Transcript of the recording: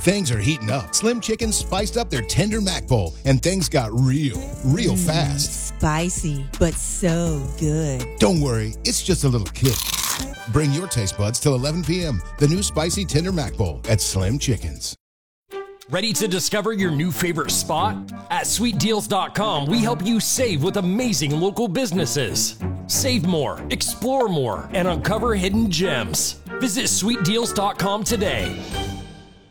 Things are heating up. Slim Chickens spiced up their tender mac bowl, and things got real fast. Spicy, but so good. Don't worry, it's just a little kick. Bring your taste buds till 11 p.m. The new spicy tender mac bowl at Slim Chickens. Ready to discover your new favorite spot? At sweetdeals.com, we help you save with amazing local businesses. Save more, explore more, and uncover hidden gems. Visit sweetdeals.com today.